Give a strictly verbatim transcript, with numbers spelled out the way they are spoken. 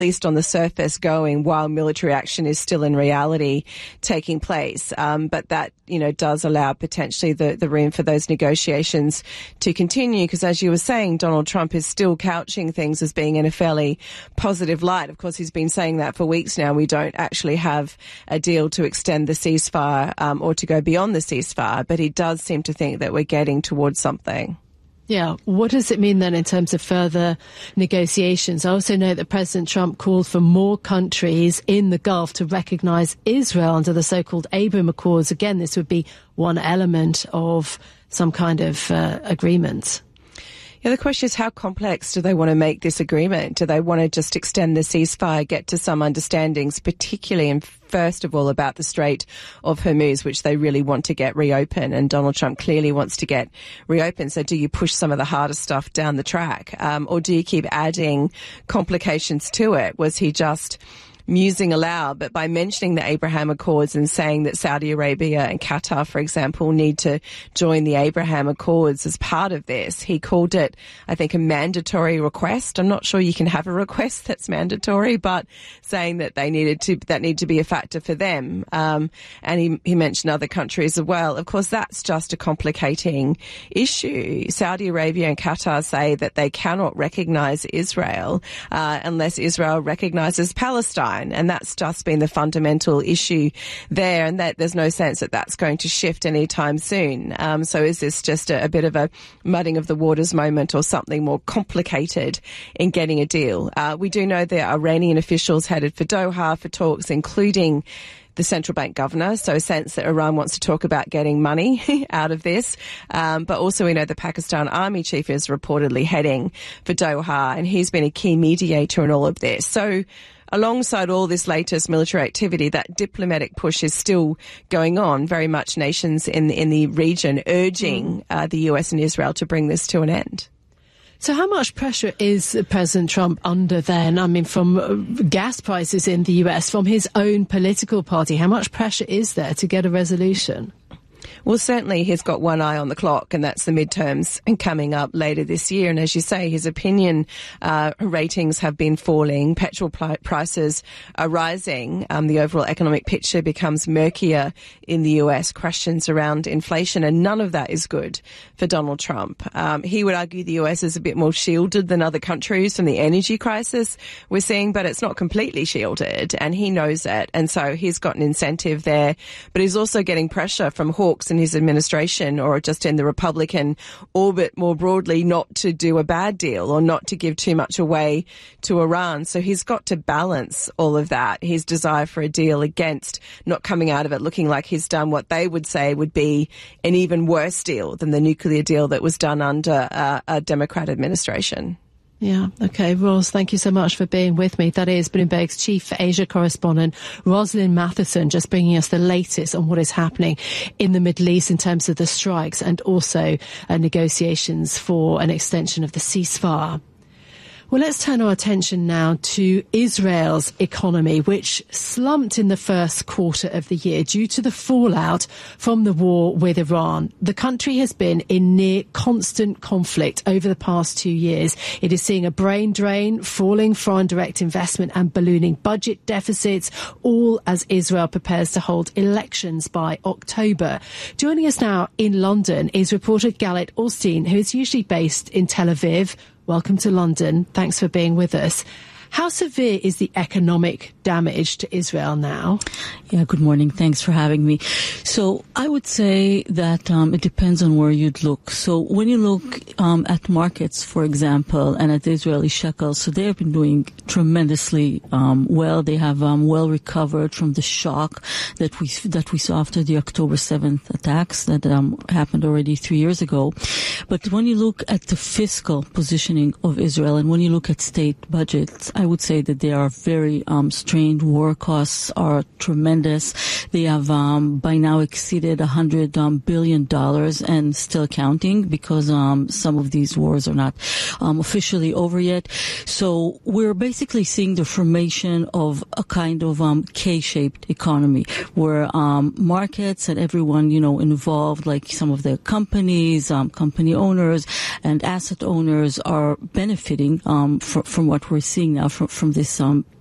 least on the surface, going while military action is still in reality taking place. Um, but that, you know, does allow potentially the, the room for those negotiations to continue, because as you were saying, Donald Trump is still couching things as being in a fairly positive light. Of course, he's been saying that for weeks now. We don't actually have a deal to extend the ceasefire um, or to go beyond the ceasefire, but he does seem to think that we're getting towards something. Yeah. What does it mean then in terms of further negotiations? I also know that President Trump called for more countries in the Gulf to recognise Israel under the so-called Abraham Accords. Again, this would be one element of some kind of uh, agreement. Yeah, the question is, how complex do they want to make this agreement? Do they want to just extend the ceasefire, get to some understandings, particularly and first of all about the Strait of Hormuz, which they really want to get reopened, and Donald Trump clearly wants to get reopened. So do you push some of the harder stuff down the track, um, or do you keep adding complications to it? Was he just musing aloud, but by mentioning the Abraham Accords and saying that Saudi Arabia and Qatar, for example, need to join the Abraham Accords as part of this, he called it, I think, a mandatory request. I'm not sure you can have a request that's mandatory, but saying that they needed to, that need to be a factor for them. Um, and he, he mentioned other countries as well. Of course, that's just a complicating issue. Saudi Arabia and Qatar say that they cannot recognize Israel uh, unless Israel recognizes Palestine. And that's just been the fundamental issue there, and that there's no sense that that's going to shift anytime soon. Um, so is this just a, a bit of a mudding of the waters moment, or something more complicated in getting a deal? Uh, we do know there are Iranian officials headed for Doha for talks, including the central bank governor, so a sense that Iran wants to talk about getting money out of this. Um, but also we know the Pakistan army chief is reportedly heading for Doha, and he's been a key mediator in all of this. So alongside all this latest military activity, that diplomatic push is still going on, very much nations in the, in the region urging uh, the U S and Israel to bring this to an end. So how much pressure is President Trump under then? I mean, from gas prices in the U S, from his own political party, how much pressure is there to get a resolution? Well, certainly he's got one eye on the clock, and that's the midterms coming up later this year. And as you say, his opinion uh, ratings have been falling. Petrol pl- prices are rising. Um, the overall economic picture becomes murkier in the U S. Questions around inflation, and none of that is good for Donald Trump. Um, he would argue the U S is a bit more shielded than other countries from the energy crisis we're seeing, but it's not completely shielded, and he knows it. And so he's got an incentive there, but he's also getting pressure from hawks in his administration, or just in the Republican orbit more broadly, not to do a bad deal or not to give too much away to Iran. So he's got to balance all of that, his desire for a deal against not coming out of it looking like he's done what they would say would be an even worse deal than the nuclear deal that was done under uh, a Democrat administration. Yeah. Okay. Ros, thank you so much for being with me. That is Bloomberg's chief Asia correspondent, Rosalind Matheson, just bringing us the latest on what is happening in the Middle East in terms of the strikes and also uh, negotiations for an extension of the ceasefire. Well, let's turn our attention now to Israel's economy, which slumped in the first quarter of the year due to the fallout from the war with Iran. The country has been in near constant conflict over the past two years. It is seeing a brain drain, falling foreign direct investment and ballooning budget deficits, all as Israel prepares to hold elections by October. Joining us now in London is reporter Galit Alstein, who is usually based in Tel Aviv. Welcome to London. Thanks for being with us. How severe is the economic damage to Israel now? Yeah, good morning. Thanks for having me. So I would say that um, it depends on where you'd look. So when you look um, at markets, for example, and at the Israeli shekel, so they have been doing tremendously um, well. They have um, well recovered from the shock that we that we saw after the October seventh attacks that um, happened already three years ago. But when you look at the fiscal positioning of Israel, and when you look at state budgets, I would say that they are very um, strained. War costs are tremendous. They have um, by now exceeded one hundred um, billion dollars and still counting, because um, some of these wars are not um, officially over yet. So we're basically seeing the formation of a kind of um, K-shaped economy where um, markets and everyone, you know, involved, like some of the companies, um, company owners and asset owners are benefiting um, fr- from what we're seeing now, from, from this um,